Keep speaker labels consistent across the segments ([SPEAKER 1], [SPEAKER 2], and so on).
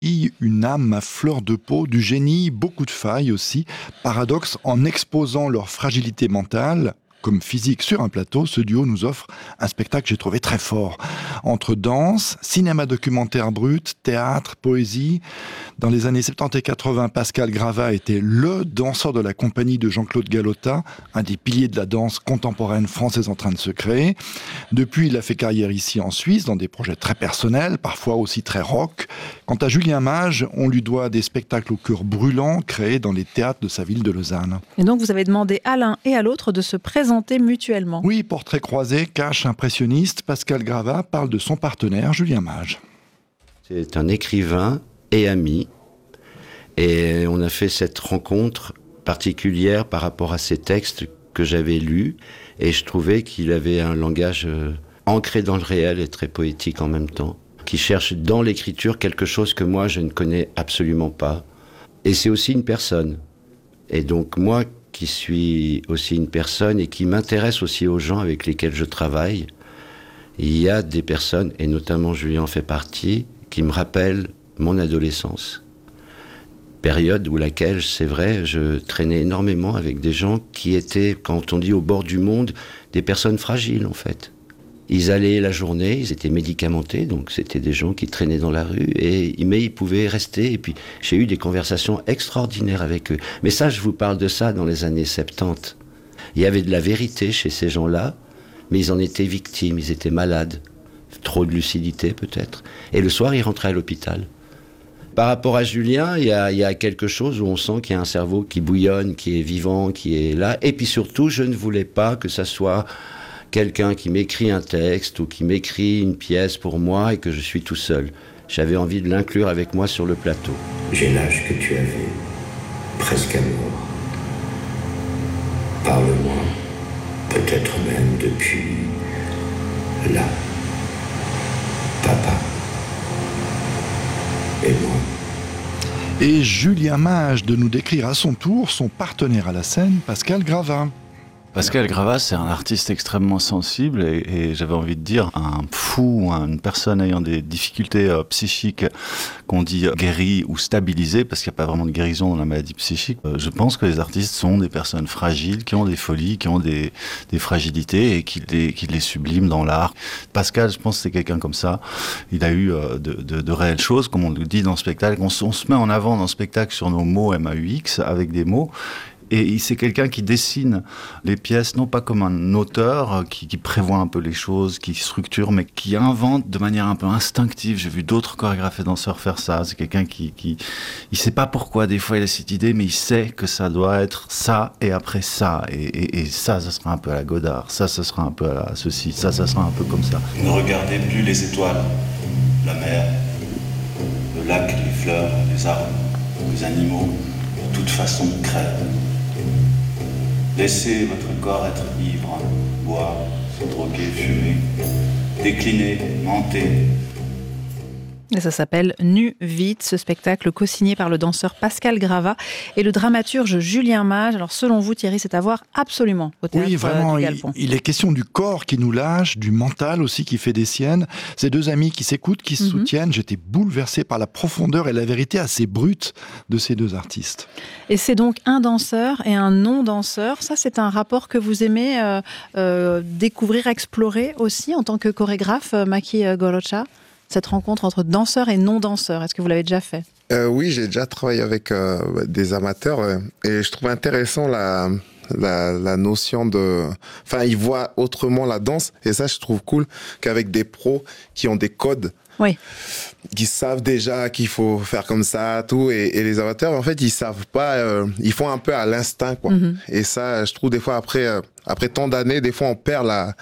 [SPEAKER 1] une âme à fleur de peau, du génie, beaucoup de failles aussi. Paradoxe, en exposant leur fragilité mentale, comme physique sur un plateau, ce duo nous offre un spectacle que j'ai trouvé très fort. Entre danse, cinéma documentaire brut, théâtre, poésie. Dans les années 70 et 80, Pascal Grava était le danseur de la compagnie de Jean-Claude Galota, un des piliers de la danse contemporaine française en train de se créer. Depuis, il a fait carrière ici en Suisse, dans des projets très personnels, parfois aussi très rock. Quant à Julien Mage, on lui doit des spectacles au cœur brûlant créés dans les théâtres de sa ville de Lausanne.
[SPEAKER 2] Et donc vous avez demandé à l'un et à l'autre de se présenter mutuellement.
[SPEAKER 1] Oui, portrait croisé, cache impressionniste, Pascal Grava parle de son partenaire Julien Mage.
[SPEAKER 3] C'est un écrivain et ami, et on a fait cette rencontre particulière par rapport à ces textes que j'avais lus, et je trouvais qu'il avait un langage ancré dans le réel et très poétique en même temps, qui cherche dans l'écriture quelque chose que moi je ne connais absolument pas. Et c'est aussi une personne. Et donc moi, qui suis aussi une personne et qui m'intéresse aussi aux gens avec lesquels je travaille, il y a des personnes, et notamment Julien en fait partie, qui me rappellent mon adolescence. Période où laquelle, c'est vrai, je traînais énormément avec des gens qui étaient, quand on dit au bord du monde, des personnes fragiles en fait. Ils allaient la journée, ils étaient médicamentés, donc c'était des gens qui traînaient dans la rue, mais ils pouvaient rester. Et puis j'ai eu des conversations extraordinaires avec eux. Mais ça, je vous parle de ça dans les années 70. Il y avait de la vérité chez ces gens-là, mais ils en étaient victimes, ils étaient malades. Trop de lucidité peut-être. Et le soir, ils rentraient à l'hôpital. Par rapport à Julien, il y a quelque chose où on sent qu'il y a un cerveau qui bouillonne, qui est vivant, qui est là. Et puis surtout, je ne voulais pas que ça soit quelqu'un qui m'écrit un texte ou qui m'écrit une pièce pour moi et que je suis tout seul. J'avais envie de l'inclure avec moi sur le plateau.
[SPEAKER 4] J'ai l'âge que tu avais, presque à mort. Parle-moi, peut-être même depuis là. Papa. Et moi.
[SPEAKER 1] Et Julien Mage de nous décrire à son tour son partenaire à la scène, Pascal Grava.
[SPEAKER 5] Pascal Grava, c'est un artiste extrêmement sensible et j'avais envie de dire un fou, une personne ayant des difficultés psychiques qu'on dit guéries ou stabilisées, parce qu'il n'y a pas vraiment de guérison dans la maladie psychique. Je pense que les artistes sont des personnes fragiles, qui ont des folies, qui ont des fragilités et qui les subliment dans l'art. Pascal, je pense que c'est quelqu'un comme ça. Il a eu de réelles choses, comme on le dit dans le spectacle. On se met en avant dans le spectacle sur nos mots MAUX, avec des mots. Et c'est quelqu'un qui dessine les pièces, non pas comme un auteur qui prévoit un peu les choses, qui structure, mais qui invente de manière un peu instinctive. J'ai vu d'autres chorégraphes et danseurs faire ça. C'est quelqu'un qui il sait pas pourquoi, des fois il a cette idée, mais il sait que ça doit être ça et après ça. Et ça sera un peu à la Godard. Ça sera un peu à la ceci. Ça sera un peu comme ça.
[SPEAKER 6] Ne regardez plus les étoiles, la mer, le lac, les fleurs, les arbres, les animaux, de toute façon crèvent. Laissez votre corps être ivre, boire, se droguer, fumer, décliner, monter.
[SPEAKER 2] Et ça s'appelle Nu Vite, ce spectacle co-signé par le danseur Pascal Grava et le dramaturge Julien Mage. Alors selon vous Thierry, c'est à voir absolument au théâtre.
[SPEAKER 1] Oui, vraiment,
[SPEAKER 2] du Galpon.
[SPEAKER 1] il est question du corps qui nous lâche, du mental aussi qui fait des siennes. Ces deux amis qui s'écoutent, qui se soutiennent. J'étais bouleversé par la profondeur et la vérité assez brute de ces deux artistes.
[SPEAKER 2] Et c'est donc un danseur et un non-danseur. Ça, c'est un rapport que vous aimez découvrir, explorer aussi en tant que chorégraphe, Maki Golocha. Cette rencontre entre danseurs et non-danseurs, est-ce que vous l'avez déjà fait ?
[SPEAKER 7] Oui, j'ai déjà travaillé avec des amateurs et je trouve intéressant la notion de... Enfin, ils voient autrement la danse et ça, je trouve cool qu'avec des pros qui ont des codes,
[SPEAKER 2] oui,
[SPEAKER 7] qui savent déjà qu'il faut faire comme ça, tout, et les amateurs, en fait, ils savent pas, ils font un peu à l'instinct, quoi. Et ça, je trouve des fois, après tant d'années, des fois, on perd la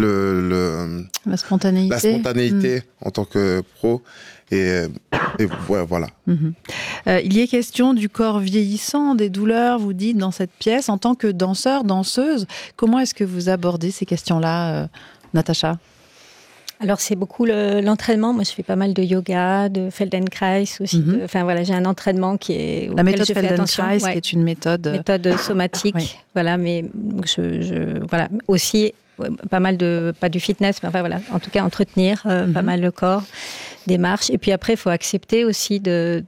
[SPEAKER 2] spontanéité.
[SPEAKER 7] La spontanéité en tant que pro. Et ouais, voilà.
[SPEAKER 2] Il y est question du corps vieillissant, des douleurs, vous dites, dans cette pièce. En tant que danseur, danseuse, comment est-ce que vous abordez ces questions-là, Natacha ?
[SPEAKER 8] Alors, c'est beaucoup l'entraînement. Moi, je fais pas mal de yoga, de Feldenkrais aussi. Enfin, voilà, j'ai un entraînement qui est...
[SPEAKER 2] La méthode Feldenkrais, qui est une méthode...
[SPEAKER 8] Méthode somatique. Oui. Voilà, mais voilà, aussi pas mal pas du fitness, mais enfin voilà, en tout cas entretenir pas mal le corps, des marches. Et puis après, il faut accepter aussi de